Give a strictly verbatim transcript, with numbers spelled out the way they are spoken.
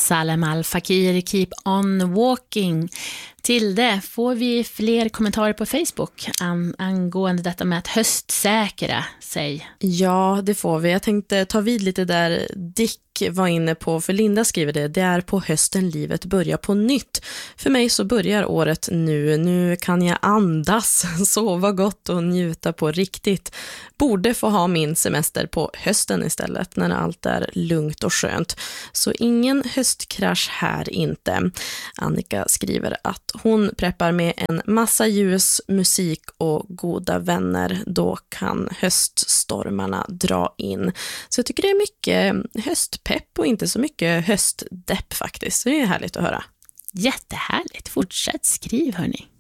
Salem Al-Fakir, keep on walking. Till det får vi fler kommentarer på Facebook an- angående detta med att höstsäkra sig. Ja, det får vi. Jag tänkte ta vid lite där Dick var inne på, för Linda skriver det. Det är på hösten livet börjar på nytt. För mig så börjar året nu. Nu kan jag andas, sova gott och njuta på riktigt. Borde få ha min semester på hösten istället när allt är lugnt och skönt. Så ingen höstkrasch här inte. Annika skriver att hon preppar med en massa ljus, musik och goda vänner. Då kan höststormarna dra in. Så jag tycker det är mycket höstpepp och inte så mycket höstdepp faktiskt. Så det är härligt att höra. Jättehärligt. Fortsätt skriv hörni.